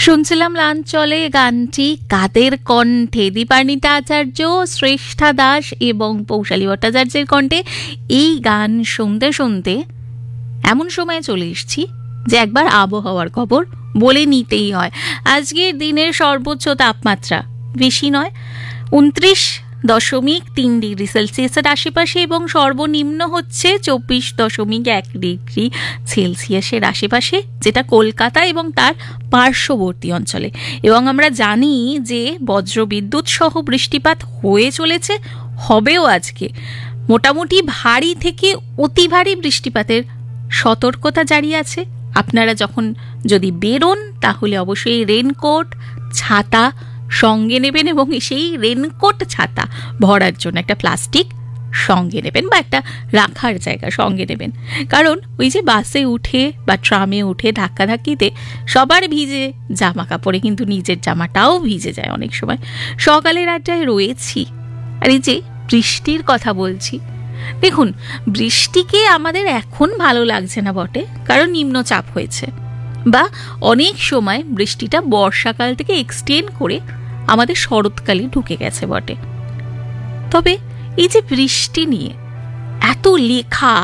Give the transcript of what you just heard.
শুনছিলাম লাঞ্চলে গানটি কাদের কণ্ঠে? দীপান্বিতা আচার্য, শ্রেষ্ঠা দাস এবং পৌশালী ভট্টাচার্যের কণ্ঠে। এই গান শুনতে শুনতে এমন সময় চলে এসেছি যে একবার আবহাওয়ার খবর বলে নিতেই হয়। আজকের দিনের সর্বোচ্চ তাপমাত্রা বেশি নয়, 29.3 ডিগ্রি সেলসিয়াসের আশেপাশে, এবং সর্বনিম্ন হচ্ছে 24.1 ডিগ্রি সেলসিয়াসের আশেপাশে, যেটা কলকাতা এবং তার পার্শ্ববর্তী অঞ্চলে। এবং আমরা জানি যে বজ্রবিদ্যুৎ সহ বৃষ্টিপাত হয়ে চলেছে, হবেও আজকে। মোটামুটি ভারী থেকে অতি ভারী বৃষ্টিপাতের সতর্কতা জারি আছে। আপনারা যখন যদি বেরোন তাহলে অবশ্যই রেনকোট, ছাতা সঙ্গে নেবেন, এবং সেই রেনকোট ছাতা ভরার জন্য একটা প্লাস্টিক সঙ্গে নেবেন বা একটা রাখার জায়গা সঙ্গে নেবেন। কারণ ওই যে বাসে উঠে বা ট্রামে উঠে ধাক্কাধাক্কিতে সবার ভিজে জামা কাপড়ে কিন্তু নিজের জামাটাও ভিজে যায় অনেক সময়। সকালের আড্ডায় রয়েছি, আর এই যে বৃষ্টির কথা বলছি, দেখুন বৃষ্টিকে আমাদের এখন ভালো লাগছে না বটে, কারণ নিম্নচাপ হয়েছে, বা অনেক সময় বৃষ্টিটা বর্ষাকাল থেকে এক্সটেন্ড করে আমাদের শরৎকালে ঢুকে গেছে বটে। তবে এই যে বৃষ্টি নিয়ে এত লেখা,